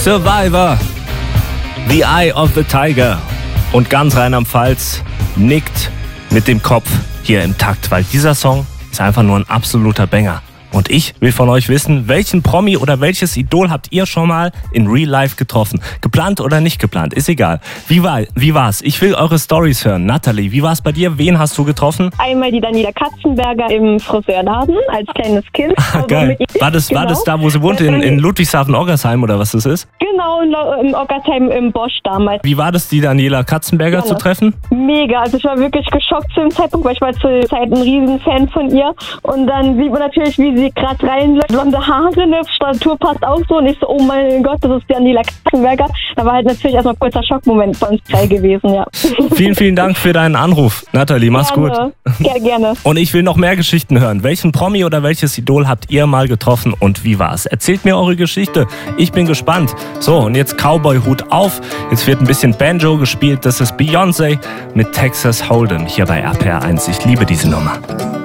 Survivor, The Eye of the Tiger. Und ganz Rheinland-Pfalz nickt mit dem Kopf hier im Takt, weil dieser Song ist einfach nur ein absoluter Banger. Und ich will von euch wissen, welchen Promi oder welches Idol habt ihr schon mal in Real Life getroffen? Geplant oder nicht geplant, ist egal. Wie war's? Ich will eure Storys hören. Natalie, wie war's bei dir? Wen hast du getroffen? Einmal die Daniela Katzenberger im Friseurladen als kleines Kind. Geil. War das da, wo sie wohnte, in Ludwigshafen-Oggersheim oder was das ist? Genau, in Oggersheim im Bosch damals. Wie war das, die Daniela Katzenberger zu treffen? Mega, also ich war wirklich geschockt zu dem Zeitpunkt, weil ich war zur Zeit ein Riesenfan von ihr. Und dann sieht man natürlich, wie sie gerade reinläuft, blonde Haare, eine Statur passt auch so. Und ich so, oh mein Gott, das ist Daniela Katzenberger. Da war halt natürlich erstmal ein kurzer Schockmoment bei uns drei gewesen, ja. Vielen, vielen Dank für deinen Anruf, Natalie. Mach's gut. Gerne. Und ich will noch mehr Geschichten hören. Welchen Promi oder welches Idol habt ihr mal getroffen und wie war's? Erzählt mir eure Geschichte. Ich bin gespannt. So, und jetzt Cowboy-Hut auf. Jetzt wird ein bisschen Banjo gespielt. Das ist Beyoncé mit Texas Hold'em hier bei RPR 1. Ich liebe diese Nummer.